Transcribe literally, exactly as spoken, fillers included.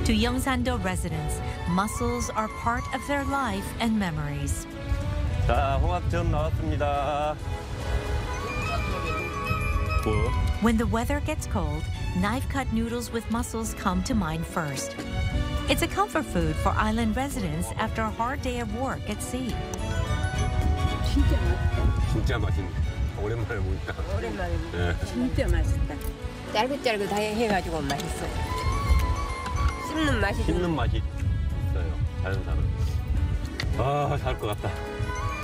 To Yeongsan-do residents, mussels are part of their life and memories. 자, 홍합전 나왔습니다. 뭐? When the weather gets cold, knife-cut noodles with mussels come to mind first. It's a comfort food for island residents after a hard day of work at sea. 진짜 맛있다. 진짜 맛있네. 오랜만에 보니까. 오랜만에 네. 진짜 맛있다. 짤긋짤긋 해가지고 맛있어요. 씹는 맛이 좀 씹는 맛이 있어요. 자연산은. 아, 살 것 같다.